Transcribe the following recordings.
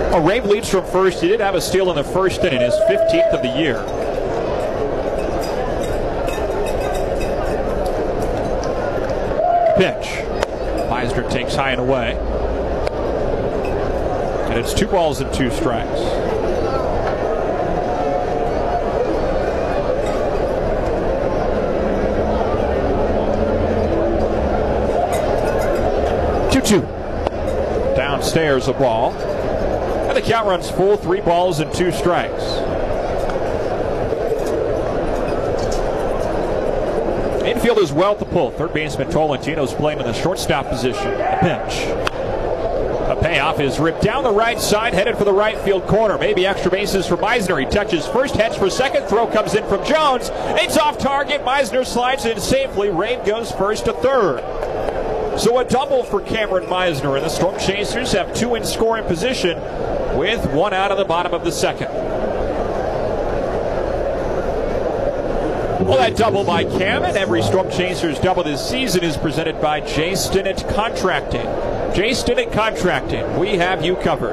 Well, Rave leads from first. He did have a steal in the first inning, his 15th of the year. Pitch. Meisner takes high and away. And it's 2 balls and 2 strikes. Downstairs a ball. And the count runs full, 3 balls and 2 strikes. Infield is well at the pull. Third baseman Tolentino's playing in the shortstop position. A pitch. A payoff is ripped down the right side, headed for the right field corner. Maybe extra bases for Meisner. He touches first, heads for second. Throw comes in from Jones. It's off target. Meisner slides in safely. Rave goes first to third. So a double for Cameron Meisner, and the Storm Chasers have 2 in scoring position with 1 out of the bottom of the second. Well, that double by Cam, and every Storm Chasers double this season is presented by Jay Stinnett Contracting. Jay Stinnett Contracting, we have you covered.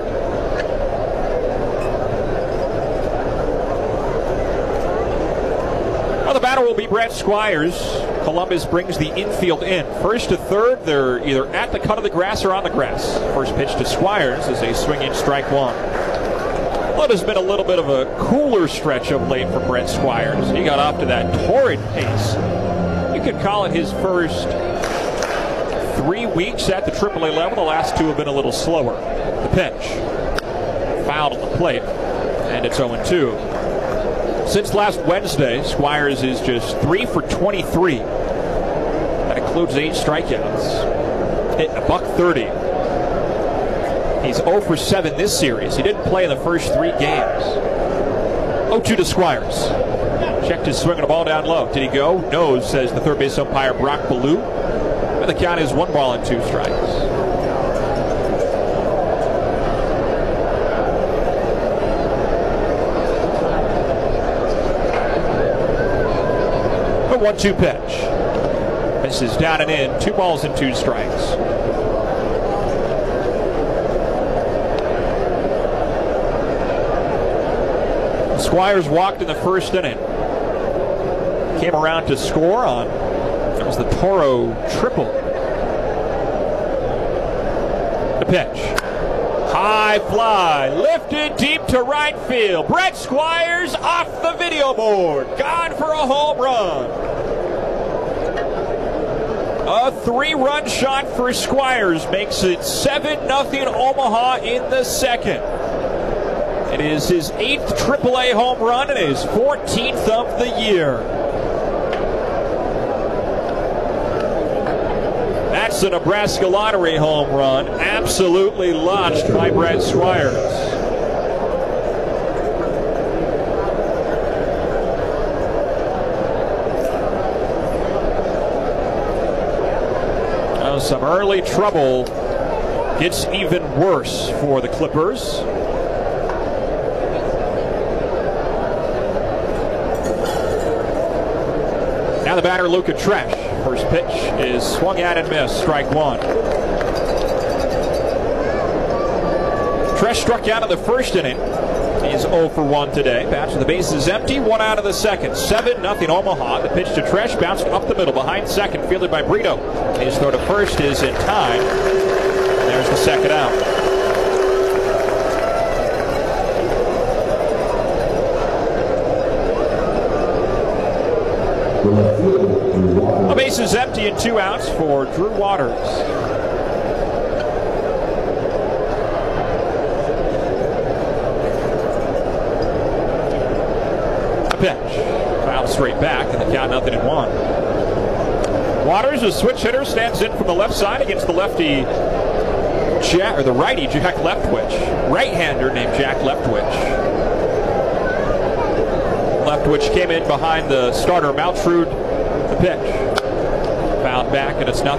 Well, the batter will be Brett Squires. Columbus brings the infield in. First to third, they're either at the cut of the grass or on the grass. First pitch to Squires is a swinging strike 1. Well, it has been a little bit of a cooler stretch of late for Brett Squires. He got off to that torrid pace. You could call it his first 3 weeks at the AAA level. The last 2 have been a little slower. The pitch. Fouled at the plate, and it's 0-2. Since last Wednesday, Squires is just 3 for 23. That includes 8 strikeouts. Hit $130. He's 0 for 7 this series. He didn't play in the first 3 games. 0-2 to Squires. Checked his swing on a ball down low. Did he go? No, says the third base umpire Brock Ballou. And the count is 1 ball and 2 strikes. A 1-2 pitch. Misses down and in. 2 balls and 2 strikes. Squires walked in the first inning. Came around to score on, that was the Toro triple. The pitch. High fly, lifted deep to right field. Brett Squires off the video board. Gone for a home run. A 3-run shot for Squires makes it 7-0 Omaha in the second. It is his 8th AAA home run and his 14th of the year. That's a Nebraska Lottery home run, absolutely launched by Brett Squires. Some early trouble gets even worse for the Clippers. Now the batter, Luca Tresh. First pitch is swung at and missed, strike 1. Tresh struck out of the first inning. He's 0 for 1 today. Bats with the bases empty, 1 out of the second. 7-0 Omaha. The pitch to Tresh bounced up the middle behind second, fielded by Brito. His throw to first is in time. There's the second out. The base is empty and 2 outs for Drew Waters. A pitch. Fouled straight back, and the count 0-1. Waters, a switch hitter, stands in from the left side against the lefty, the righty, Jack Leftwich. Right-hander named Jack Leftwich. Leftwich came in behind the starter, Maltrud. The pitch. Fouled back, and it's 0-1.